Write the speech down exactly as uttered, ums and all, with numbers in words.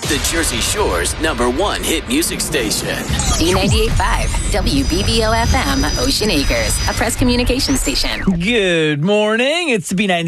the Jersey Shore's number one hit music station. B ninety-eight point five, W B B O F M, Ocean Acres, a press communication station. Good morning. It's the B ninety-eight